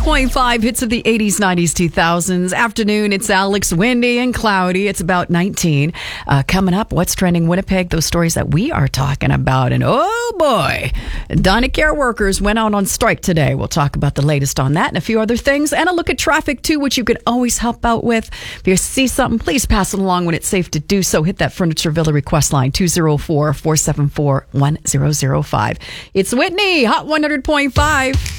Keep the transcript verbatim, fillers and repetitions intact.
point five hits of the eighties, nineties, two thousands. Afternoon, it's Alex, windy and cloudy. It's about nineteen. Uh, coming up, what's trending Winnipeg? Those stories that we are talking about. And oh boy, Donna Care workers went out on strike today. We'll talk about the latest on that and a few other things. And a look at traffic too, which you can always help out with. If you see something, please pass it along when it's safe to do so. Hit that Furniture Villa request line, two oh four, four seven four, one zero zero five. It's Whitney, Hot one hundred point five.